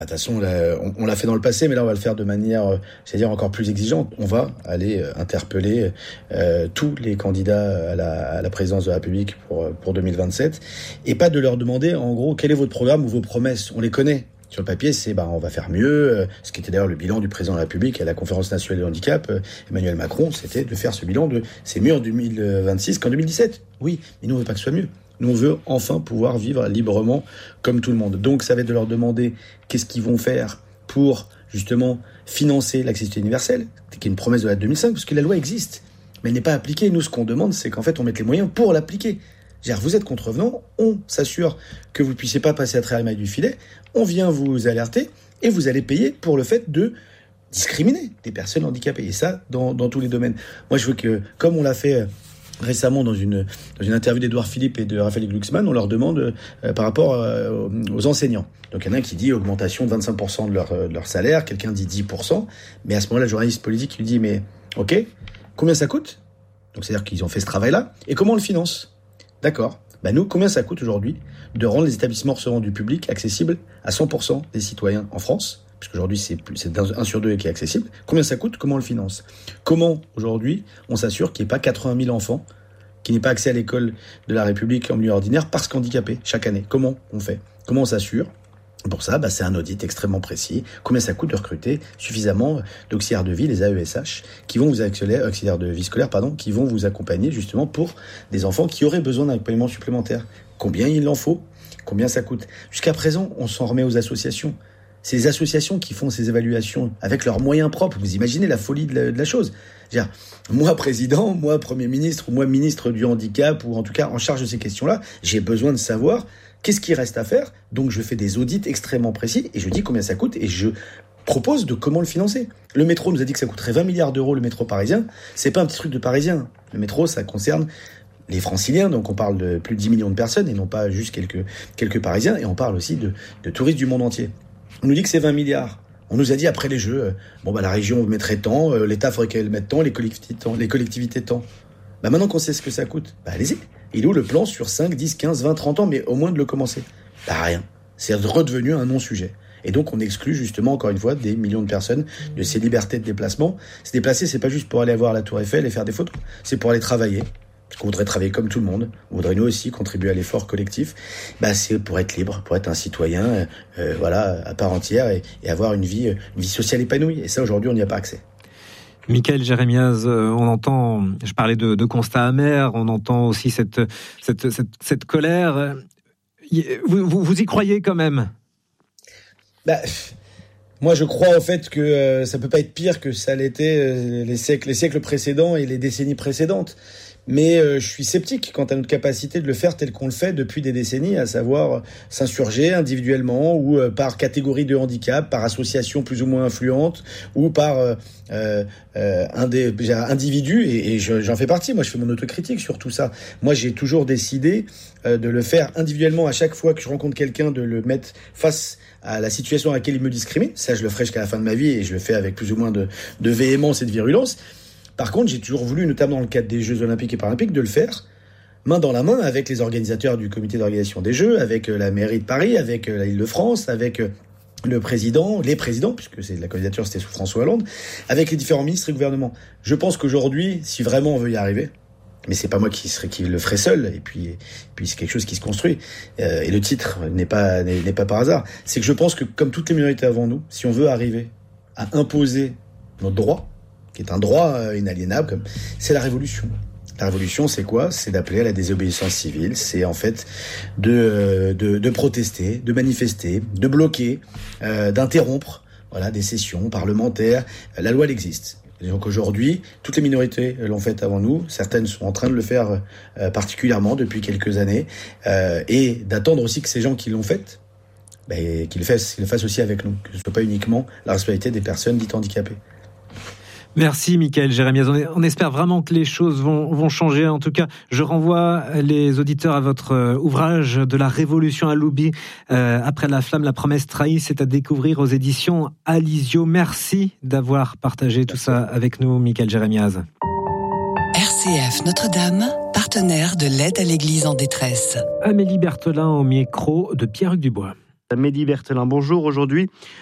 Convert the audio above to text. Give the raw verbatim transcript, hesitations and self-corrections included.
De toute façon, là, on, on l'a fait dans le passé, mais là, on va le faire de manière, euh, c'est-à-dire encore plus exigeante. On va aller euh, interpeller euh, tous les candidats à la, à la présidence de la République pour, pour deux mille vingt-sept, et pas de leur demander, en gros, quel est votre programme ou vos promesses. On les connaît. Sur le papier, c'est bah, on va faire mieux. Euh, ce qui était d'ailleurs le bilan du président de la République à la conférence nationale du handicap, euh, Emmanuel Macron, c'était de faire ce bilan de c'est mieux en deux mille vingt-six qu'en deux mille dix-sept. Oui, mais nous, on veut pas que ce soit mieux. Nous, on veut enfin pouvoir vivre librement comme tout le monde. Donc, ça va être de leur demander qu'est-ce qu'ils vont faire pour, justement, financer l'accessibilité universelle, qui est une promesse de la deux mille cinq, parce que la loi existe, mais elle n'est pas appliquée. Nous, ce qu'on demande, c'est qu'en fait, on mette les moyens pour l'appliquer. C'est-à-dire, vous êtes contrevenant, on s'assure que vous ne puissiez pas passer à travers les mailles du filet, on vient vous alerter, et vous allez payer pour le fait de discriminer des personnes handicapées. Et ça, dans, dans tous les domaines. Moi, je veux que, comme on l'a fait récemment dans une, dans une interview d'Edouard Philippe et de Raphaël Glucksmann, on leur demande euh, par rapport euh, aux enseignants. Donc il y en a un qui dit augmentation de vingt-cinq pour cent de leur, de leur salaire, quelqu'un dit dix pour cent, mais à ce moment-là, le journaliste politique lui dit, mais ok, combien ça coûte ? Donc c'est-à-dire qu'ils ont fait ce travail-là, et comment on le finance ? D'accord. Ben nous, combien ça coûte aujourd'hui de rendre les établissements recevant du public accessibles à cent pour cent des citoyens en France ? Puisqu'aujourd'hui, c'est, c'est un sur deux qui est accessible. Combien ça coûte ? Comment on le finance ? Comment, aujourd'hui, on s'assure qu'il n'y ait pas quatre-vingt mille enfants qui n'aient pas accès à l'école de la République en milieu ordinaire parce qu'handicapés chaque année ? Comment on fait ? Comment on s'assure ? Pour ça, bah, c'est un audit extrêmement précis. Combien ça coûte de recruter suffisamment d'auxiliaires de vie, les A E S H, qui vont vous auxiliaires, auxiliaires de vie scolaire, pardon, qui vont vous accompagner justement pour des enfants qui auraient besoin d'un accompagnement supplémentaire. Combien il en faut ? Combien ça coûte ? Jusqu'à présent, on s'en remet aux associations. C'est les associations qui font ces évaluations avec leurs moyens propres. Vous imaginez la folie de la, de la chose. C'est-à-dire, moi président, moi Premier ministre, ou moi ministre du handicap, ou en tout cas en charge de ces questions-là, j'ai besoin de savoir qu'est-ce qui reste à faire. Donc je fais des audits extrêmement précis et je dis combien ça coûte et je propose de comment le financer. Le métro nous a dit que ça coûterait vingt milliards d'euros, le métro parisien. C'est pas un petit truc de parisien. Le métro, ça concerne les franciliens, donc on parle de plus de dix millions de personnes et non pas juste quelques, quelques parisiens, et on parle aussi de, de touristes du monde entier. On nous dit que c'est vingt milliards. On nous a dit après les Jeux, euh, bon bah la région mettrait tant, euh, l'État faudrait qu'elle mette tant, les collectivités tant, les collectivités tant. Bah maintenant qu'on sait ce que ça coûte, bah allez-y. Il est où le plan sur cinq, dix, quinze, vingt, trente ans, mais au moins de le commencer ? Bah rien. C'est redevenu un non-sujet. Et donc on exclut justement encore une fois des millions de personnes de ces libertés de déplacement. Se déplacer, c'est pas juste pour aller voir la Tour Eiffel et faire des photos, c'est pour aller travailler. Parce qu'on voudrait travailler comme tout le monde, on voudrait nous aussi contribuer à l'effort collectif, bah c'est pour être libre, pour être un citoyen, euh, voilà, à part entière et, et avoir une vie, une vie sociale épanouie. Et ça, aujourd'hui, on n'y a pas accès. Michaël Jérémiaz, on entend, je parlais de, de constat amer, on entend aussi cette, cette, cette, cette colère. Vous, vous, vous y croyez quand même ? Bah, moi, je crois au fait que euh, ça peut pas être pire que ça l'était euh, les siècles, les siècles précédents et les décennies précédentes. Mais euh, je suis sceptique quant à notre capacité de le faire tel qu'on le fait depuis des décennies, à savoir euh, s'insurger individuellement ou euh, par catégorie de handicap, par association plus ou moins influente ou par euh, euh, un des individus, et, et je, j'en fais partie. Moi, je fais mon autocritique sur tout ça. Moi, j'ai toujours décidé euh, de le faire individuellement à chaque fois que je rencontre quelqu'un, de le mettre face à la situation à laquelle il me discrimine. Ça, je le ferai jusqu'à la fin de ma vie et je le fais avec plus ou moins de, de véhémence et de virulence. Par contre, j'ai toujours voulu, notamment dans le cadre des Jeux Olympiques et Paralympiques, de le faire main dans la main avec les organisateurs du comité d'organisation des Jeux, avec la mairie de Paris, avec la Île-de-France, avec le président, les présidents, puisque c'est la candidature c'était sous François Hollande, avec les différents ministres et gouvernements. Je pense qu'aujourd'hui, si vraiment on veut y arriver, mais c'est pas moi qui serait qui le ferait seul, et puis et puis c'est quelque chose qui se construit. Euh, et le titre n'est pas n'est, n'est pas par hasard. C'est que je pense que comme toutes les minorités avant nous, si on veut arriver à imposer notre droit, qui est un droit inaliénable, comme c'est la révolution. La révolution, c'est quoi ? C'est d'appeler à la désobéissance civile. C'est en fait de de, de protester, de manifester, de bloquer, euh, d'interrompre, voilà, des sessions parlementaires. La loi, elle existe. Et donc aujourd'hui, toutes les minorités l'ont fait avant nous. Certaines sont en train de le faire euh, particulièrement depuis quelques années, euh, et d'attendre aussi que ces gens qui l'ont fait, bah, qu'ils le fassent, qu'ils le fassent aussi avec nous, que ce soit pas uniquement la responsabilité des personnes dites handicapées. Merci Michaël Jérémiaz. On espère vraiment que les choses vont, vont changer. En tout cas, je renvoie les auditeurs à votre ouvrage de la Révolution à Loubi. Euh, après la flamme, la promesse trahie, c'est à découvrir aux éditions Alizio. Merci d'avoir partagé tout ça avec nous, Michaël Jérémiaz. R C F Notre-Dame, partenaire de l'aide à l'Église en détresse. Amélie Berthelin au micro de Pierre-Hugues Dubois. Mehdi Berthelin, bonjour. Aujourd'hui,